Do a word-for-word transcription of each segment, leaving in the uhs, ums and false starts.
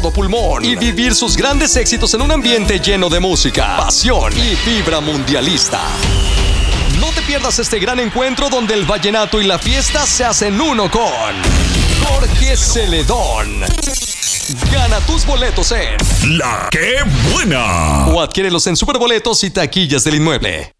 todo pulmón y vivir sus grandes éxitos en un ambiente lleno de música, pasión y fibra mundialista. No te pierdas este gran encuentro donde el vallenato y la fiesta se hacen uno con Jorge Celedón. Gana tus boletos en La Qué Buena o adquiérelos en Superboletos y taquillas del inmueble.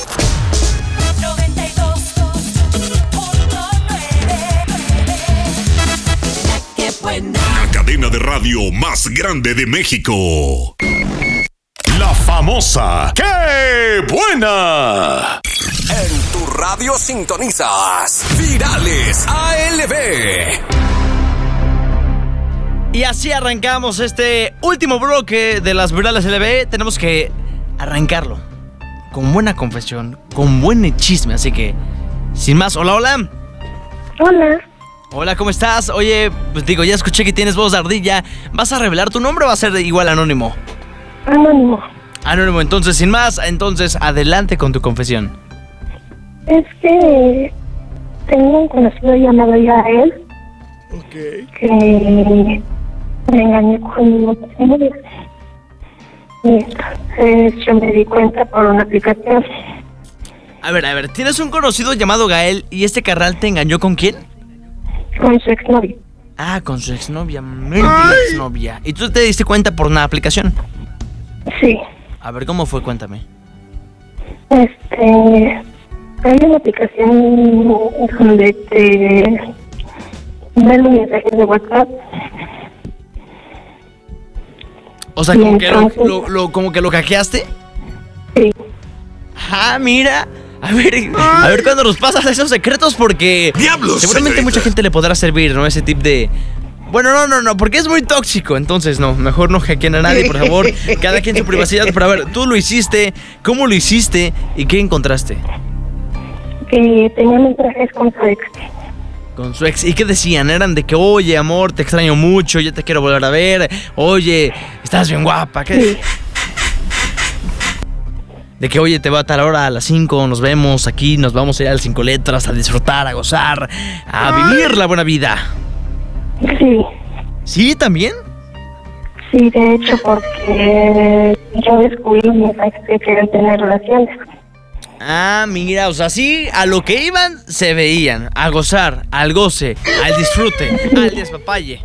La cadena de radio más grande de México. La famosa ¡Qué Buena! En tu radio sintonizas Virales A L B. Y así arrancamos este último bloque de las Virales A L B. Tenemos que arrancarlo con buena confesión, con buen chisme. Así que, sin más, hola, hola. Hola. Hola, ¿cómo estás? Oye, pues digo, ya escuché que tienes voz de ardilla. ¿Vas a revelar tu nombre o va a ser igual anónimo? Anónimo. Anónimo, entonces, sin más, entonces, adelante con tu confesión. Es que tengo un conocido llamado Yael. Ok. Que me engañó con otra novia. Y entonces yo me di cuenta por una aplicación. A ver, a ver, tienes un conocido llamado Gael y este carnal te engañó ¿con quién? Con su exnovia. Ah, con su exnovia, mendiga exnovia. ¿Y tú te diste cuenta por una aplicación? Sí. A ver, ¿cómo fue? Cuéntame. Este... Hay una aplicación donde te ven los mensajes de WhatsApp. O sea, como que lo, lo, lo, como que lo hackeaste. Sí. Ah, mira. A ver, a ver cuándo nos pasas esos secretos porque ¡Diablos, seguramente señorita! mucha gente le podrá servir, ¿no? Ese tip de... Bueno, no, no, no, porque es muy tóxico. Entonces, no, mejor no hackeen a nadie, por favor. Cada quien su privacidad. Pero a ver, tú lo hiciste, ¿cómo lo hiciste? ¿Y qué encontraste? Que tenía mensajes con su ex. Con su ex. ¿Y qué decían? Eran de que, oye, amor, te extraño mucho, ya te quiero volver a ver. Oye, estás bien guapa. ¿Qué? Sí. De que, oye, te va a tal hora a las cinco, nos vemos aquí, nos vamos a ir a las cinco letras, a disfrutar, a gozar, a vivir la buena vida. Sí. ¿Sí, también? Sí, de hecho, porque yo descubrí los mensajes que querían tener relaciones. Ah, mira, o sea, sí, a lo que iban se veían, a gozar, al goce, al disfrute, al despapalle.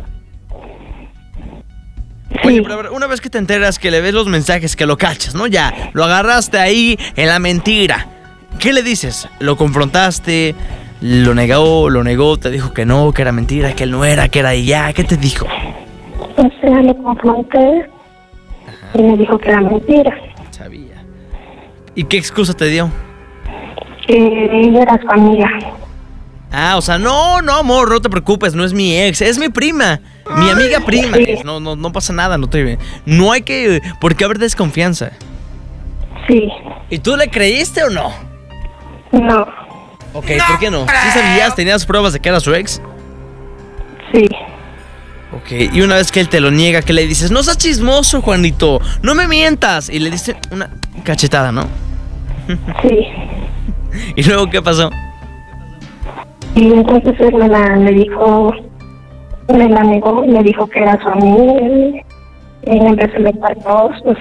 Oye, pero a ver, una vez que te enteras que le ves los mensajes, que lo cachas, ¿no? Ya, lo agarraste ahí en la mentira. ¿Qué le dices? ¿Lo confrontaste? ¿Lo negó? ¿Lo negó? ¿Te dijo que no, que era mentira, que él no era, que era ella? ¿Qué te dijo? O sea, lo confronté. Ajá. Y me dijo que era mentira. Sabía. ¿Y qué excusa te dio? Que ella era su amiga. Ah, o sea, no, no, amor, no te preocupes, no es mi ex, es mi prima, mi amiga prima. Sí. No, no, no pasa nada, no te, no hay que, ¿por qué haber desconfianza? Sí. ¿Y tú le creíste o no? No. Ok, no, ¿por qué no? ¿Sí sabías, tenías pruebas de que era su ex? Sí. Ok, y una vez que él te lo niega, que le dices, no seas chismoso, Juanito, no me mientas, y le diste una cachetada, ¿no? Sí. ¿Y luego qué pasó? Y entonces él me la me dijo, me la negó y me dijo que era su amiga. Y me empezó a meter todos. Pues.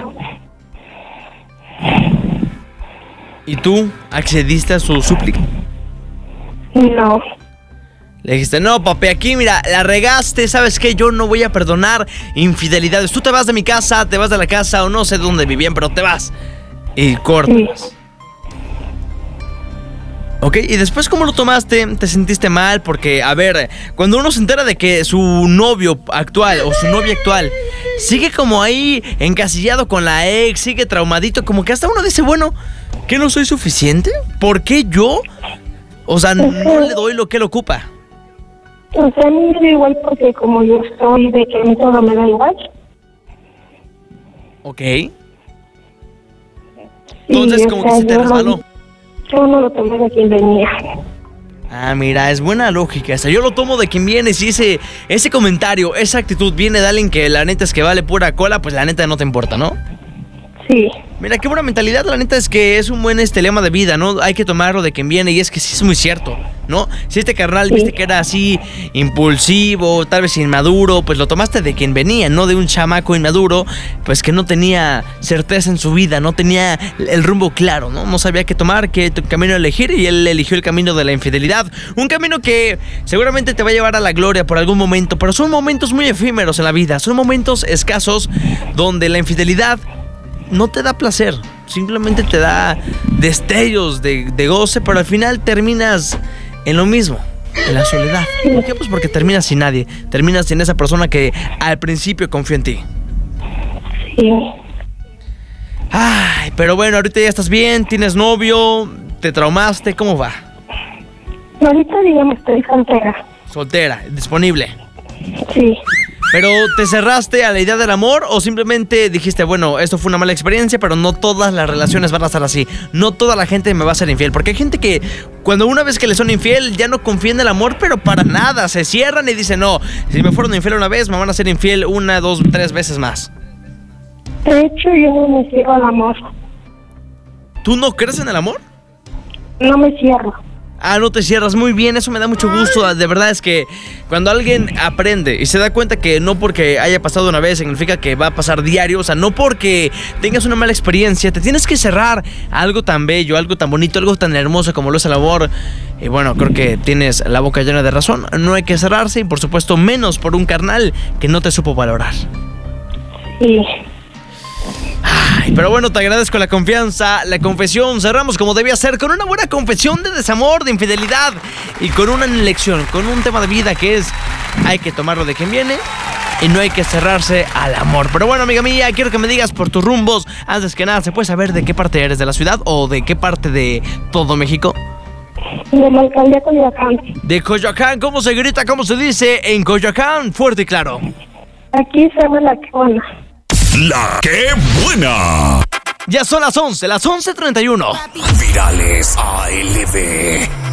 ¿Y tú accediste a su súplica? No. Le dijiste, no, papi, aquí, mira, la regaste, ¿sabes qué? Yo no voy a perdonar infidelidades. Tú te vas de mi casa, te vas de la casa, o no sé dónde vivían, pero te vas. Y cortas. Sí. Ok, y después, ¿cómo lo tomaste? ¿Te sentiste mal? Porque, a ver, cuando uno se entera de que su novio actual o su novia actual sigue como ahí encasillado con la ex, sigue traumadito, como que hasta uno dice, bueno, ¿qué no soy suficiente? ¿Por qué yo? O sea, no le doy lo que él ocupa. O sea, a mí me da igual porque como yo soy de que a mí todo me da igual. Ok. Entonces, sí, como que se te resbaló. Yo no lo tomé de quien venía. Ah, mira, es buena lógica. O sea, yo lo tomo de quien viene. Si ese, ese comentario, esa actitud viene de alguien que la neta es que vale pura cola, pues la neta no te importa, ¿no? Sí. Mira, qué buena mentalidad, la neta es que es un buen este lema de vida, ¿no? Hay que tomarlo de quien viene y es que sí es muy cierto, ¿no? Si este carnal Sí. viste que era así impulsivo, tal vez inmaduro, pues lo tomaste de quien venía, no de un chamaco inmaduro, pues que no tenía certeza en su vida, no tenía el rumbo claro, ¿no? No sabía qué tomar, qué t- camino elegir y él eligió el camino de la infidelidad. Un camino que seguramente te va a llevar a la gloria por algún momento, pero son momentos muy efímeros en la vida, son momentos escasos donde la infidelidad no te da placer, simplemente te da destellos de, de goce, pero al final terminas en lo mismo, en la soledad. ¿Por qué? Pues porque terminas sin nadie, terminas sin esa persona que al principio confió en ti. Sí. Ay, pero bueno, ahorita ya estás bien, tienes novio, te traumaste, ¿cómo va? Ahorita, digamos, estoy soltera. Soltera, disponible. Sí. ¿Pero te cerraste a la idea del amor o simplemente dijiste, bueno, esto fue una mala experiencia, pero no todas las relaciones van a estar así? No toda la gente me va a ser infiel. Porque hay gente que cuando una vez que le son infiel ya no confía en el amor, pero para nada. Se cierran y dicen, no, si me fueron infiel una vez, me van a ser infiel una, dos, tres veces más. De hecho, yo no me cierro al amor. ¿Tú no crees en el amor? No me cierro. Ah, no te cierras, muy bien, eso me da mucho gusto. De verdad es que cuando alguien aprende y se da cuenta que no porque haya pasado una vez significa que va a pasar diario, o sea, no porque tengas una mala experiencia, te tienes que cerrar a algo tan bello, algo tan bonito, algo tan hermoso como lo es el amor. Y bueno, creo que tienes la boca llena de razón, no hay que cerrarse y por supuesto menos por un carnal que no te supo valorar. Sí. Ay, pero bueno, te agradezco la confianza, la confesión. Cerramos como debía ser, con una buena confesión de desamor, de infidelidad y con una lección, con un tema de vida que es: hay que tomarlo de quien viene y no hay que cerrarse al amor. Pero bueno, amiga mía, quiero que me digas por tus rumbos. Antes que nada, ¿se puede saber de qué parte eres de la ciudad o de qué parte de todo México? De la alcaldía Coyoacán. De Coyoacán. ¿Cómo se grita? ¿Cómo se dice en Coyoacán? Fuerte y claro. Aquí se llama La Quebona. La que buena. Ya son las once, las once treinta y uno. Virales A L B.